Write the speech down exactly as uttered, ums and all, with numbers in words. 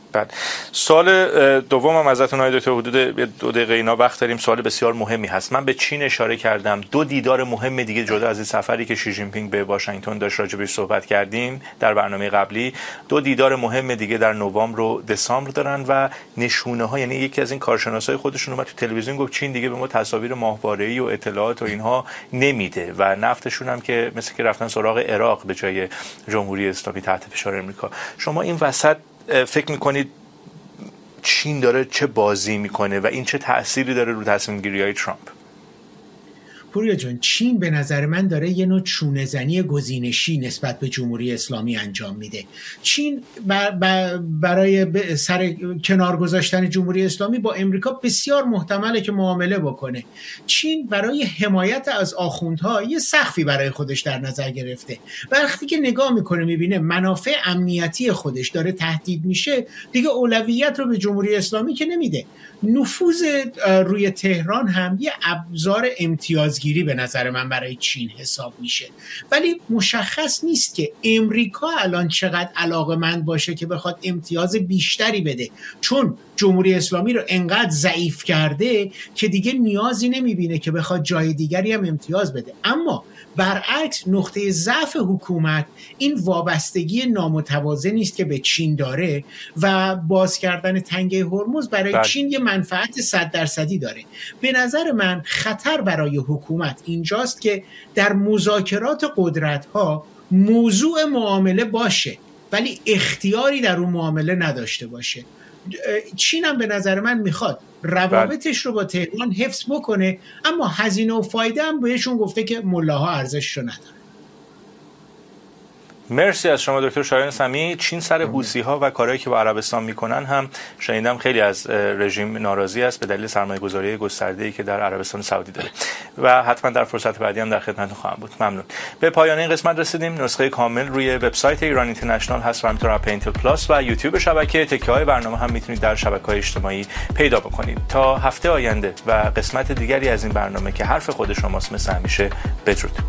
بعد سوال دومم ازتون آقای دکتر، حدود دو دقیقه اینا وقت داریم. سوال بسیار مهمی هست. من به چین اشاره کردم. دو دیدار مهم دیگه جدا از این سفری که شی جین پینگ به واشنگتن داشت راجع بهش صحبت کردیم در برنامه قبلی، دو دیدار مهم دیگه در نوامبر و دسامبر دارن و نشونه ها، یعنی یکی از این کارشناسای خودشون اومد تو تلویزیون گفت چین دیگه به ما تصاویر ماهواره‌ای و اطلاعات و اینها نمیده و نفتشون هم که مثل که رفتن سراغ عراق به جای جمهوری اسلامی تحت فشار امریکا. شما این وسط فکر میکنید چین داره چه بازی میکنه و این چه تأثیری داره رو تصمیم گیری های ترامپ؟ پوریا جان، چین به نظر من داره یه نوع چونه‌زنی گزینشی نسبت به جمهوری اسلامی انجام میده. چین برای سر کنار گذاشتن جمهوری اسلامی با امریکا بسیار محتمله که معامله بکنه. چین برای حمایت از آخوندها یه سقفی برای خودش در نظر گرفته. وقتی که نگاه میکنه میبینه منافع امنیتی خودش داره تهدید میشه، دیگه اولویت رو به جمهوری اسلامی که نمیده. نفوذ روی تهران هم یه ابزار امتیازگیری به نظر من برای چین حساب میشه، ولی مشخص نیست که امریکا الان چقدر علاقه‌مند باشه که بخواد امتیاز بیشتری بده، چون جمهوری اسلامی رو انقدر ضعیف کرده که دیگه نیازی نمیبینه که بخواد جای دیگری هم امتیاز بده. اما برعکس نقطه ضعف حکومت این وابستگی نامتوازنی است که به چین داره و باز کردن تنگه هرمز برای بله. چین یه منفعت صد درصدی داره. به نظر من خطر برای حکومت اینجاست که در مذاکرات قدرت‌ها موضوع معامله باشه ولی اختیاری در اون معامله نداشته باشه. چین هم به نظر من میخواد روابطش رو با تهران حفظ بکنه، اما هزینه و فایده هم بهشون گفته که ملاها ارزشش رو نداره. مرسی از شما دکتر شایان سمیع. چین سر حوثی ها و کارهایی که با عربستان میکنن هم شنیدم خیلی از رژیم ناراضی است به دلیل سرمایه گذاری گسترده‌ای که در عربستان سعودی داره و حتما در فرصت بعدی هم در خدمتتون خواهم بود. ممنون. به پایان این قسمت رسیدیم. نسخه کامل روی وبسایت ایران اینترنشنال هست و همینطور اپ اینتل پلاس و یوتیوب شبکه. تکه‌های برنامه هم میتونید در شبکه‌های اجتماعی پیدا بکنید. تا هفته آینده و قسمت دیگری از این برنامه که حرف خود شماست، مثل همیشه بدرود.